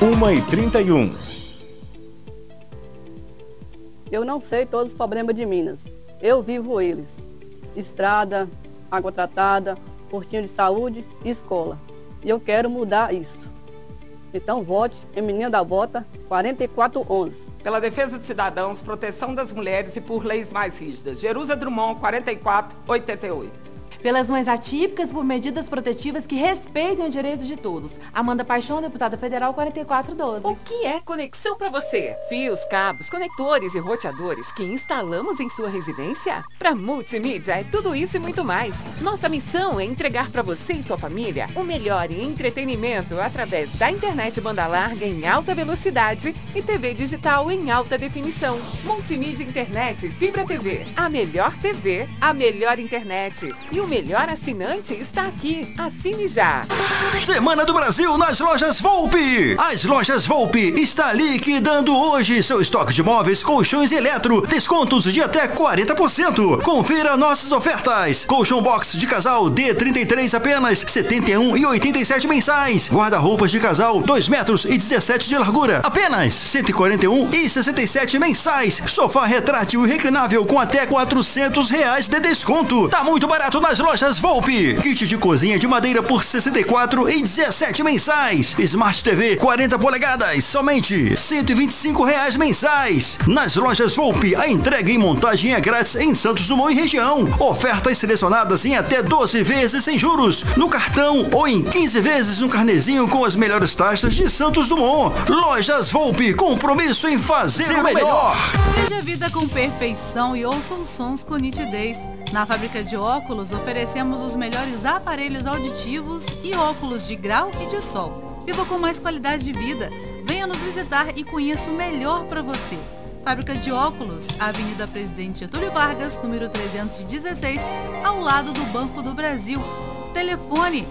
1h31. Eu não sei todos os problemas de Minas. Eu vivo eles. Estrada, água tratada, postinho de saúde e escola. E eu quero mudar isso. Então vote em Menina da Bota 4411. Pela defesa de cidadãos, proteção das mulheres e por leis mais rígidas. Jerusa Drummond 4488. Pelas mães atípicas, por medidas protetivas que respeitem os direitos de todos. Amanda Paixão, deputada federal 4412. O que é conexão para você? Fios, cabos, conectores e roteadores que instalamos em sua residência? Para Multimídia é tudo isso e muito mais. Nossa missão é entregar para você e sua família o melhor em entretenimento através da internet banda larga em alta velocidade e TV digital em alta definição. Multimídia Internet Fibra TV. A melhor TV, a melhor internet. E o melhor assinante está aqui. Assine já. Semana do Brasil nas lojas Volpe. As lojas Volpe está liquidando hoje seu estoque de móveis, colchões e eletro. Descontos de até 40%. Confira nossas ofertas. Colchão box de casal D33 apenas R$ 71,87 mensais. Guarda-roupas de casal 2 metros e 17 de largura apenas R$ 141,67 mensais. Sofá retrátil e reclinável com até R$ 400 de desconto. Tá muito barato nas lojas Volpe. Kit de cozinha de madeira por R$ 64,17 mensais. Smart TV 40 polegadas, somente R$ 125 mensais. Nas lojas Volpe, a entrega e montagem é grátis em Santos Dumont e região. Ofertas selecionadas em até 12 vezes sem juros no cartão ou em 15 vezes no carnezinho com as melhores taxas de Santos Dumont. Lojas Volpe, compromisso em fazer o melhor. Veja a vida com perfeição e ouça os sons com nitidez. Na fábrica de óculos, oferecemos os melhores aparelhos auditivos e óculos de grau e de sol. Viva com mais qualidade de vida. Venha nos visitar e conheça o melhor para você. Fábrica de óculos, Avenida Presidente Getúlio Vargas, número 316, ao lado do Banco do Brasil. Telefone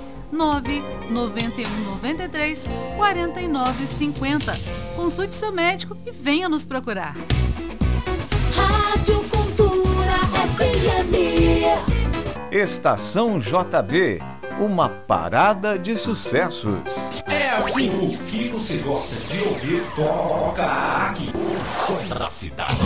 99193 4950. Consulte seu médico e venha nos procurar. Rádio Cultura FM. Estação JB, uma parada de sucessos. É assim, o que você gosta de ouvir, toca aqui. O som da cidade.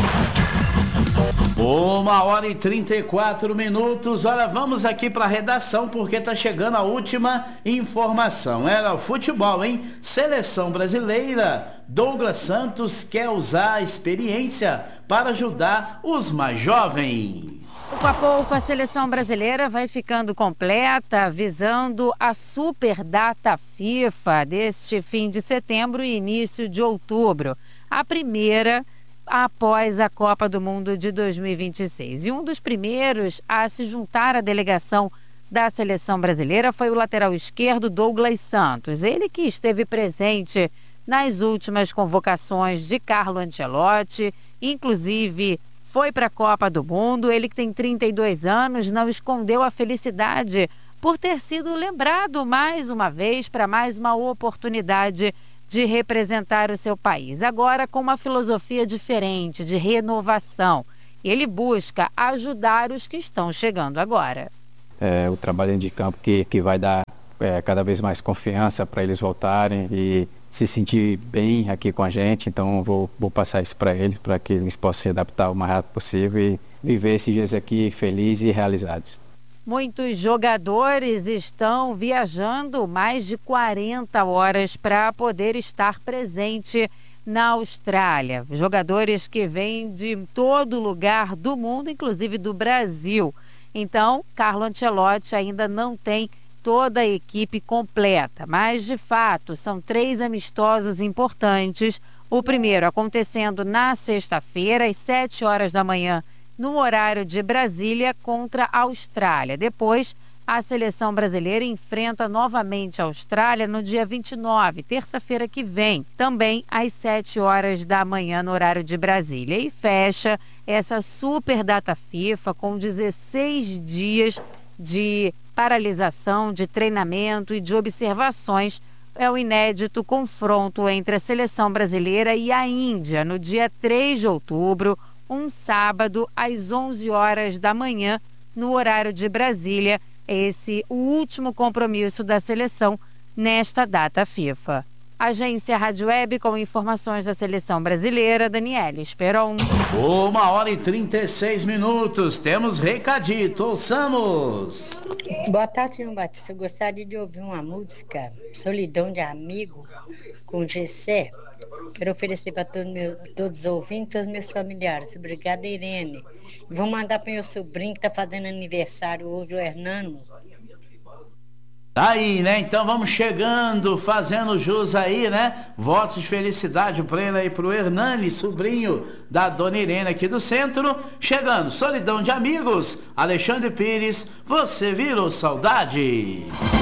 1h34. Olha, vamos aqui para a redação porque tá chegando a última informação. Era o futebol, hein? Seleção brasileira. Douglas Santos quer usar a experiência para ajudar os mais jovens. Pouco a pouco a seleção brasileira vai ficando completa, visando a super data FIFA deste fim de setembro e início de outubro. A primeira após a Copa do Mundo de 2026. E um dos primeiros a se juntar à delegação da seleção brasileira foi o lateral esquerdo Douglas Santos. Ele que esteve presente nas últimas convocações de Carlo Ancelotti, inclusive foi para a Copa do Mundo. Ele que tem 32 anos, não escondeu a felicidade por ter sido lembrado mais uma vez para mais uma oportunidade de representar o seu país. Agora com uma filosofia diferente, de renovação. Ele busca ajudar os que estão chegando agora. O trabalho de campo que vai dar cada vez mais confiança para eles voltarem e se sentir bem aqui com a gente. Então vou passar isso para eles, para que eles possam se adaptar o mais rápido possível e viver esses dias aqui felizes e realizados. Muitos jogadores estão viajando mais de 40 horas para poder estar presente na Austrália. Jogadores que vêm de todo lugar do mundo, inclusive do Brasil. Então, Carlo Ancelotti ainda não tem toda a equipe completa, mas de fato são 3 amistosos importantes. O primeiro acontecendo na sexta-feira, às 7 horas da manhã, no horário de Brasília, contra a Austrália. Depois, a seleção brasileira enfrenta novamente a Austrália no dia 29, terça-feira que vem, também às 7 horas da manhã no horário de Brasília. E fecha essa super data FIFA com 16 dias de paralisação, de treinamento e de observações. É o inédito confronto entre a seleção brasileira e a Índia no dia 3 de outubro, um sábado, às 11 horas da manhã, no horário de Brasília. Esse o último compromisso da seleção nesta data FIFA. Agência Rádio Web com informações da seleção brasileira, Daniela Esperon. 1h36. Temos recadito, ouçamos. Boa tarde, João Batista. Eu gostaria de ouvir uma música, Solidão de Amigo, com Gessé. Quero oferecer para todos os ouvintes e todos os meus familiares. Obrigada, Irene. Vou mandar para meu sobrinho que está fazendo aniversário hoje, o Hernando. Tá aí, né? Então vamos chegando, fazendo jus aí, né? Votos de felicidade pra ele aí, pro Hernani, sobrinho da Dona Irene aqui do centro. Chegando, Solidão de Amigos, Alexandre Pires, Você Virou Saudade.